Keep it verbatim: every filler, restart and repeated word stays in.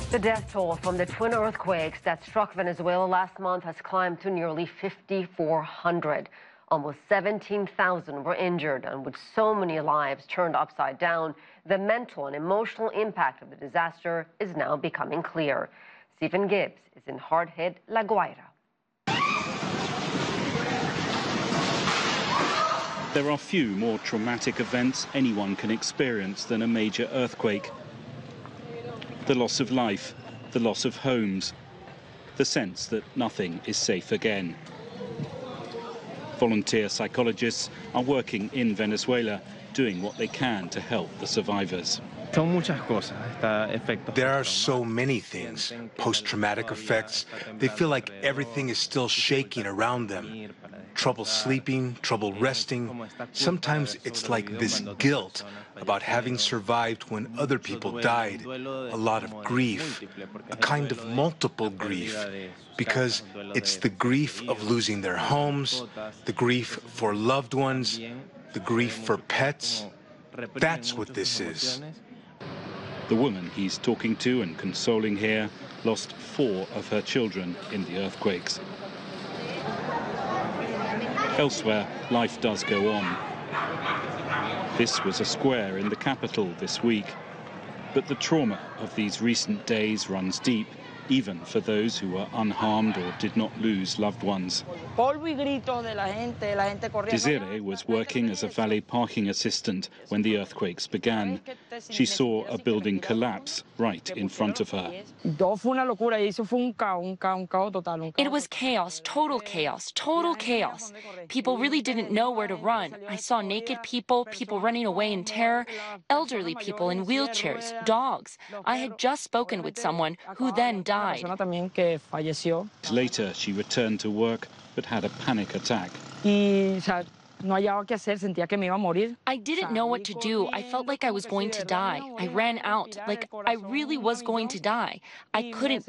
The death toll from the twin earthquakes that struck Venezuela last month has climbed to nearly fifty-four hundred. Almost seventeen thousand were injured, and with so many lives turned upside down, the mental and emotional impact of the disaster is now becoming clear. Stephen Gibbs is in hard-hit La Guaira. There are few more traumatic events anyone can experience than a major earthquake. The loss of life, the loss of homes, the sense that nothing is safe again. Volunteer psychologists are working in Venezuela, doing what they can to help the survivors. There are so many things, post-traumatic effects. They feel like everything is still shaking around them. Trouble sleeping, trouble resting. Sometimes it's like this guilt about having survived when other people died. A lot of grief, a kind of multiple grief, because it's the grief of losing their homes, the grief for loved ones, the grief for pets. That's what this is. The woman he's talking to and consoling here lost four of her children in the earthquakes. Elsewhere, life does go on. This was a square in the capital this week. But the trauma of these recent days runs deep, even for those who were unharmed or did not lose loved ones. Desiree was working as a valet parking assistant when the earthquakes began. She saw a building collapse right in front of her. It was chaos, total chaos, total chaos. People really didn't know where to run. I saw naked people, people running away in terror, elderly people in wheelchairs, dogs. I had just spoken with someone who then died. Later, she returned to work but had a panic attack. I didn't know what to do. I felt like I was going to die. I ran out, like I really was going to die. I couldn't